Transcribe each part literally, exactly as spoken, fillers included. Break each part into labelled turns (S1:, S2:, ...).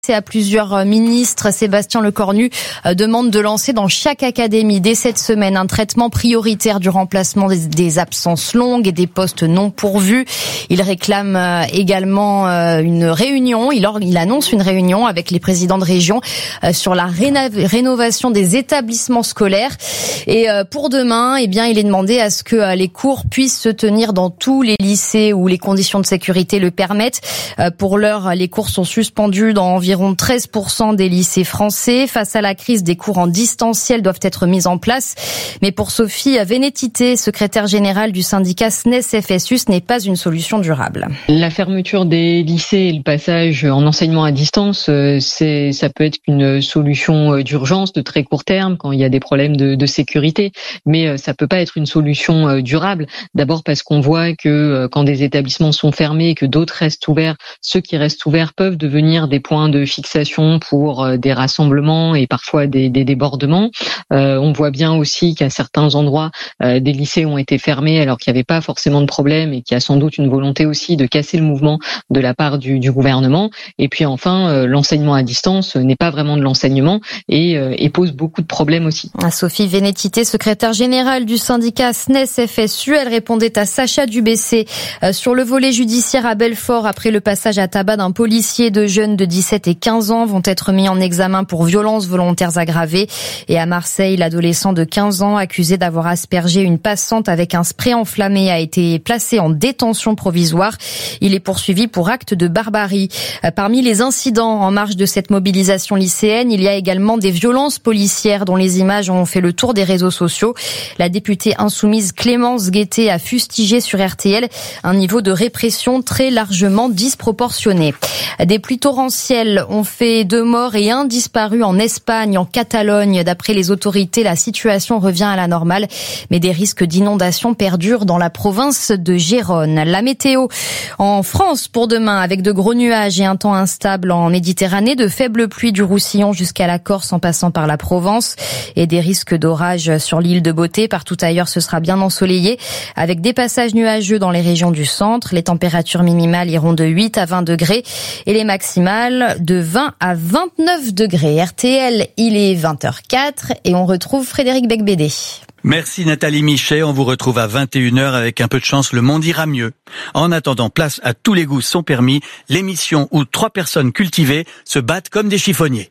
S1: C'est à plusieurs ministres. Sébastien Lecornu demande de lancer dans chaque académie dès cette semaine un traitement prioritaire du remplacement des, des absences longues et des postes non pourvus. Il réclame également une réunion. Il, or, il annonce une réunion avec les présidents de région sur la réna- rénovation des établissements scolaires. Et pour demain, eh bien, il est demandé à ce que les cours puissent se tenir dans tous les lycées où les conditions de sécurité le permettent. Pour l'heure, les cours sont suspendus dans environ Environ treize pour cent des lycées français. Face à la crise, des cours en distanciel doivent être mis en place. Mais pour Sophie Vénétité, secrétaire générale du syndicat S N E S F S U, ce n'est pas une solution durable.
S2: La fermeture des lycées et le passage en enseignement à distance, c'est, ça peut être une solution d'urgence de très court terme quand il y a des problèmes de, de sécurité. Mais ça peut pas être une solution durable. D'abord parce qu'on voit que quand des établissements sont fermés et que d'autres restent ouverts, ceux qui restent ouverts peuvent devenir des points de fixation pour des rassemblements et parfois des, des débordements. Euh, on voit bien aussi qu'à certains endroits, euh, des lycées ont été fermés alors qu'il n'y avait pas forcément de problème et qu'il y a sans doute une volonté aussi de casser le mouvement de la part du, du gouvernement. Et puis enfin, euh, l'enseignement à distance n'est pas vraiment de l'enseignement et, euh, et pose beaucoup de problèmes aussi.
S1: Sophie Vénétité, secrétaire générale du syndicat S N E S F S U, elle répondait à Sacha Dubessé euh, sur le volet judiciaire à Belfort après le passage à tabac d'un policier. De jeunes de dix-sept et quinze ans vont être mis en examen pour violences volontaires aggravées. Et à Marseille, l'adolescent de quinze ans accusé d'avoir aspergé une passante avec un spray enflammé a été placé en détention provisoire. Il est poursuivi pour acte de barbarie. Parmi les incidents en marge de cette mobilisation lycéenne, il y a également des violences policières dont les images ont fait le tour des réseaux sociaux. La députée insoumise Clémence Guettet a fustigé sur R T L un niveau de répression très largement disproportionné. Des pluies torrentielles ont fait deux morts et un disparu en Espagne, en Catalogne. D'après les autorités, la situation revient à la normale, mais des risques d'inondation perdurent dans la province de Gérone. La météo en France pour demain, avec de gros nuages et un temps instable en Méditerranée, de faibles pluies du Roussillon jusqu'à la Corse en passant par la Provence et des risques d'orage sur l'île de Beauté. Partout ailleurs, ce sera bien ensoleillé avec des passages nuageux dans les régions du centre. Les températures minimales iront de huit à vingt degrés et les maximales de vingt à vingt-neuf degrés. R T L, il est vingt heures quatre et on retrouve Frédéric Becbédé.
S3: Merci Nathalie Michet, on vous retrouve à vingt et une heures avec un peu de chance, le monde ira mieux. En attendant, place à Tous les goûts sont permis, l'émission où trois personnes cultivées se battent comme des chiffonniers.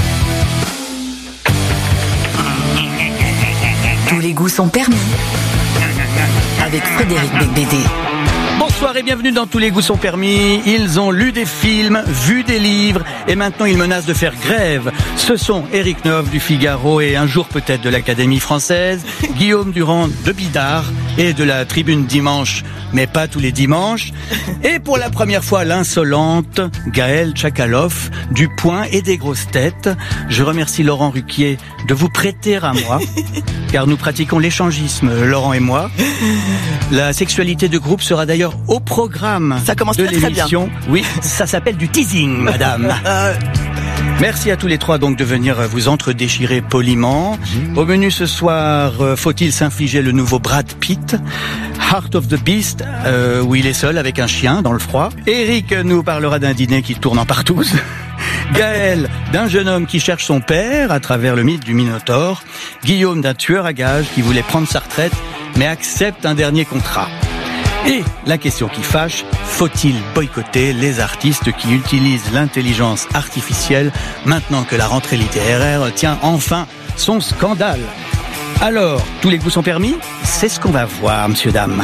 S4: Tous les goûts sont permis avec Frédéric Becbédé.
S3: Bonsoir et bienvenue dans Tous les goûts sont permis. Ils ont lu des films, vu des livres et maintenant ils menacent de faire grève. Ce sont Éric Neuve du Figaro et un jour peut-être de l'Académie française, Guillaume Durand de Bidart et de la Tribune Dimanche, mais pas tous les dimanches. Et pour la première fois, l'insolente Gaëlle Tchakaloff du Point et des grosses têtes. Je remercie Laurent Ruquier de vous prêter à moi, car nous pratiquons l'échangisme, Laurent et moi. La sexualité de groupe sera d'ailleurs au programme
S5: ça commence
S3: de
S5: très, très
S3: l'émission.
S5: Bien.
S3: Oui, ça s'appelle du teasing, madame. Merci à tous les trois donc de venir vous entre-déchirer poliment. Au menu ce soir, faut-il s'infliger le nouveau Brad Pitt, Heart of the Beast, euh, où il est seul avec un chien dans le froid. Eric nous parlera d'un dîner qui tourne en partouze. Gaël d'un jeune homme qui cherche son père à travers le mythe du Minotaure. Guillaume d'un tueur à gages qui voulait prendre sa retraite mais accepte un dernier contrat. Et la question qui fâche, faut-il boycotter les artistes qui utilisent l'intelligence artificielle maintenant que la rentrée littéraire tient enfin son scandale? Alors, tous les goûts sont permis? C'est ce qu'on va voir, messieurs, dames.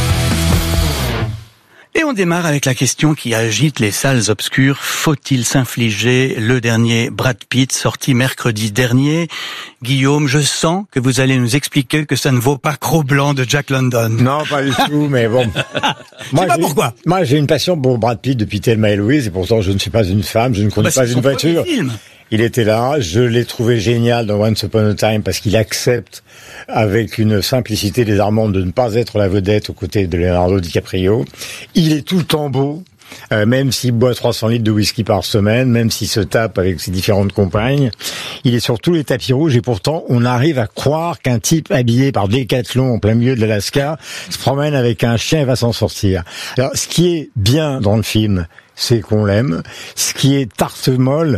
S3: Et on démarre avec la question qui agite les salles obscures. Faut-il s'infliger le dernier Brad Pitt sorti mercredi dernier? Guillaume, je sens que vous allez nous expliquer que ça ne vaut pas Cro-Blanc de Jack London.
S6: Non, pas du tout, mais bon.
S3: Moi, je sais pas pourquoi.
S6: Moi, j'ai une passion pour Brad Pitt depuis Thelma et Louise, et pourtant je ne suis pas une femme, je ne conduis
S3: bah,
S6: pas une voiture. Il était là, je l'ai trouvé génial dans Once Upon a Time parce qu'il accepte avec une simplicité désarmante de ne pas être la vedette aux côtés de Leonardo DiCaprio. Il est tout le temps beau. Euh, même s'il boit trois cents litres de whisky par semaine, même s'il se tape avec ses différentes compagnes, il est sur tous les tapis rouges et pourtant on arrive à croire qu'un type habillé par Decathlon en plein milieu de l'Alaska se promène avec un chien et va s'en sortir. Alors ce qui est bien dans le film, c'est qu'on l'aime. Ce qui est tarte molle,